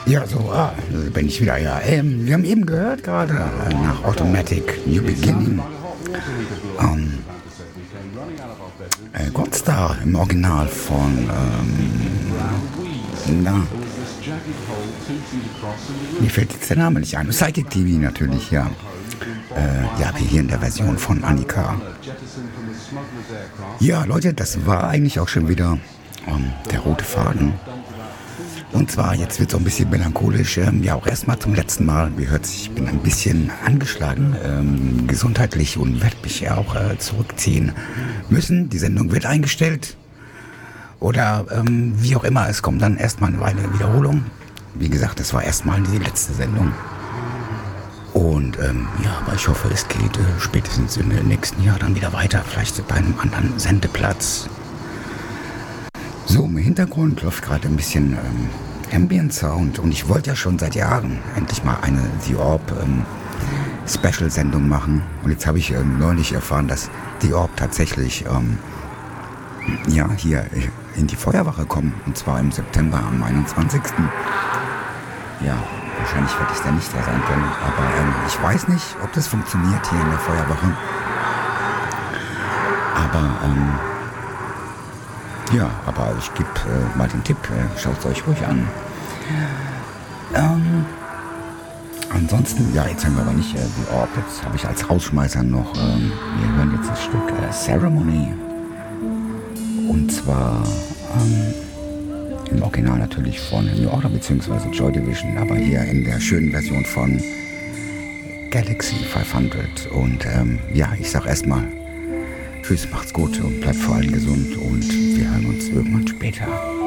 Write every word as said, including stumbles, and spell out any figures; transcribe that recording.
Ja, so, ah, bin ich wieder, ja. Ähm, wir haben eben gehört gerade äh, nach Automatic New Beginning. Ähm, äh, Godstar im Original von, ähm, na, mir fällt jetzt der Name nicht ein. Psychic T V natürlich, ja. Äh, ja, wie hier in der Version von Annika. Ja, Leute, das war eigentlich auch schon wieder ähm, der rote Faden. Und zwar, jetzt wird es auch ein bisschen melancholisch. Ähm, ja, auch erstmal zum letzten Mal. Wie hört sich, ich bin ein bisschen angeschlagen, ähm, gesundheitlich und werde mich auch äh, zurückziehen müssen. Die Sendung wird eingestellt. Oder ähm, wie auch immer, es kommt dann erstmal eine Weile Wiederholung. Wie gesagt, das war erstmal die letzte Sendung. Und ähm, ja, aber ich hoffe, es geht äh, spätestens im nächsten Jahr dann wieder weiter. Vielleicht bei einem anderen Sendeplatz. So, im Hintergrund läuft gerade ein bisschen ähm, Ambient Sound und ich wollte ja schon seit Jahren endlich mal eine The Orb ähm, Special-Sendung machen. Und jetzt habe ich ähm, neulich erfahren, dass The Orb tatsächlich ähm, ja, hier in die Feuerwache kommen. Und zwar im September am einundzwanzigsten Ja, wahrscheinlich werde ich da nicht da sein können. Aber ähm, ich weiß nicht, ob das funktioniert hier in der Feuerwache. Aber ähm, Ja, aber ich gebe äh, mal den Tipp, äh, schaut es euch ruhig an. Ähm, ansonsten, ja, jetzt haben wir aber nicht äh, The Orb, jetzt habe ich als Rausschmeißer noch, ähm, wir hören jetzt das Stück äh, Ceremony. Und zwar ähm, im Original natürlich von New Order bzw. Joy Division, aber hier in der schönen Version von Galaxy fünfhundert. Und ähm, ja, ich sag erstmal tschüss, macht's gut und bleibt vor allem gesund und wir hören uns irgendwann später.